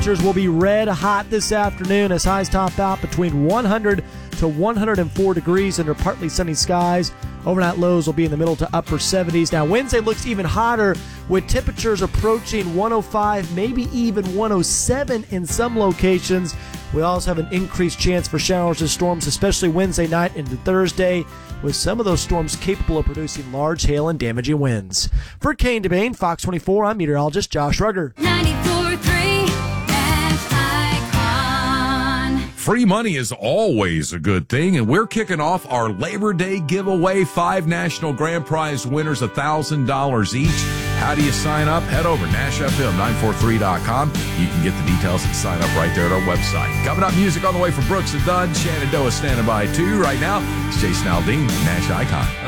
temperatures will be red hot this afternoon as highs top out between 100 to 104 degrees under partly sunny skies. Overnight lows will be in the middle to upper 70s. Now, Wednesday looks even hotter with temperatures approaching 105, maybe even 107 in some locations. We also have an increased chance for showers and storms, especially Wednesday night into Thursday, with some of those storms capable of producing large hail and damaging winds. For Kane DeBain, Fox 24, I'm meteorologist Josh Rugger. 94.3 Icon. Free money is always a good thing, and we're kicking off our Labor Day giveaway. 5 national grand prize winners, $1,000 each. How do you sign up? Head over to NashFM943.com. You can get the details and sign up right there at our website. Coming up, music on the way from Brooks and Dunn. Shenandoah standing by too. Right now, it's Jason Aldean, Nash Icon.